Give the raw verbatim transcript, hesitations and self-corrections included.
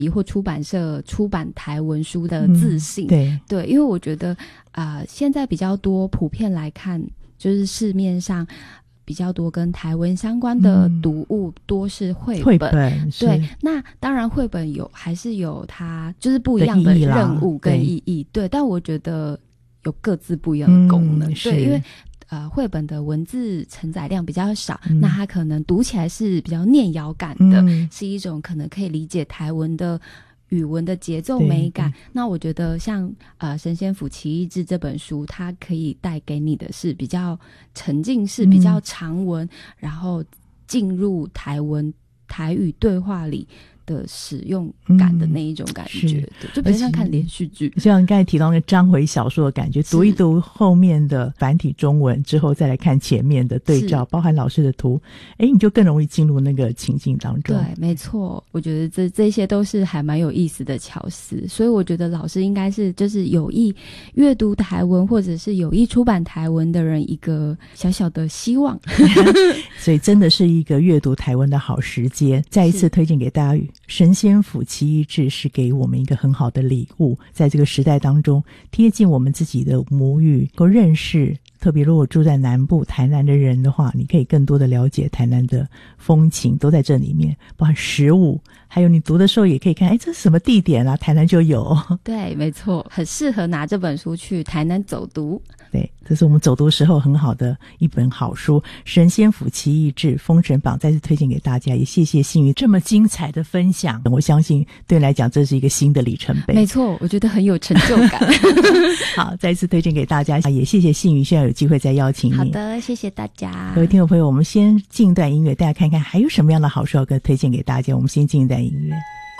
或出版社出版台文书的自信。 嗯、对对，因为我觉得啊、呃，现在比较多普遍来看，就是市面上比较多跟台文相关的读物多是绘本， 绘本对，那当然绘本有还是有它就是不一样的任务跟意义， 对, 对，但我觉得有各自不一样的功能，嗯、对，因为呃，绘本的文字承载量比较少，嗯、那它可能读起来是比较念谣感的，嗯、是一种可能可以理解台文的语文的节奏美感。那我觉得像呃《神仙府奇异志》这本书，它可以带给你的是比较沉浸式、比较长文，嗯、然后进入台文台语对话里的使用感的那一种感觉，嗯、对，就比较像看连续剧。 就像你刚才提到那个章回小说的感觉，读一读后面的繁体中文之后，再来看前面的对照，包含老师的图，哎，你就更容易进入那个情境当中。 对，没错，我觉得这这些都是还蛮有意思的巧思，所以我觉得老师应该是就是有意阅读台文或者是有意出版台文的人一个小小的希望。 所以真的是一个阅读台文的好时间。再一次推荐给大家，神仙府奇异志是给我们一个很好的礼物，在这个时代当中贴近我们自己的母语，够认识，特别如果住在南部台南的人的话，你可以更多的了解台南的风情，都在这里面，包含食物，还有你读的时候也可以看，哎，这是什么地点啊，台南就有。 对，没错，很适合拿这本书去台南走读。 对，这是我们走读时候很好的一本好书，《神仙府奇异志》封神榜，再次推荐给大家，也谢谢信宇这么精彩的分享，我相信对你来讲这是一个新的里程碑。 没错，我觉得很有成就感。 好，再次推荐给大家，也谢谢信宇，现在有机会再邀请你。 好的，谢谢大家。 各位听众朋友，我们先进一段音乐，大家看看还有什么样的好书要跟推荐给大家，我们先进一段音乐。